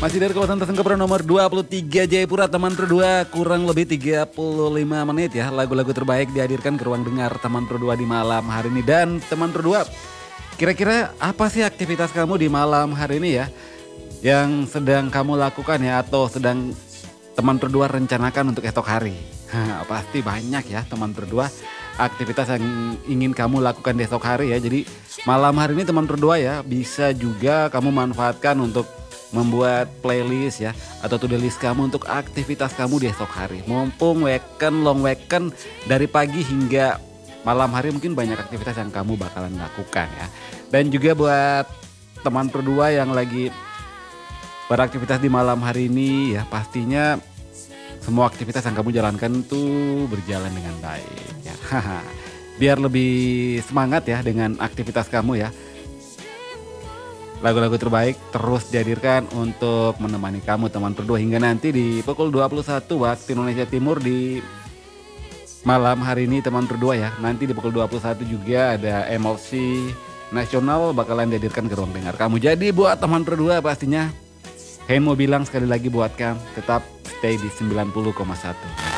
Masih dari kawasan Tersengkapura nomor 23 Jayapura, teman berdua, kurang lebih 35 menit ya. Lagu-lagu terbaik dihadirkan ke ruang dengar teman berdua di malam hari ini. Dan teman berdua, kira-kira apa sih aktivitas kamu di malam hari ini ya? Yang sedang kamu lakukan ya, atau sedang teman berdua rencanakan untuk esok hari? Pasti banyak ya teman berdua aktivitas yang ingin kamu lakukan di esok hari ya. Jadi malam hari ini teman berdua ya, bisa juga kamu manfaatkan untuk membuat playlist ya, atau to-do list kamu untuk aktivitas kamu di esok hari. Mumpung weekend, long weekend, dari pagi hingga malam hari mungkin banyak aktivitas yang kamu bakalan lakukan ya. Dan juga buat teman berdua yang lagi beraktivitas di malam hari ini ya, pastinya semua aktivitas yang kamu jalankan tuh berjalan dengan baik ya. Biar lebih semangat ya dengan aktivitas kamu ya. Lagu-lagu terbaik terus dihadirkan untuk menemani kamu teman berdua hingga nanti di pukul 21 waktu Indonesia Timur di malam hari ini teman berdua ya. Nanti di pukul 21 juga ada MLC Nasional bakalan dihadirkan ke ruang dengar kamu. Jadi buat teman berdua pastinya Hen mau bilang sekali lagi buat kamu tetap stay di 90,1.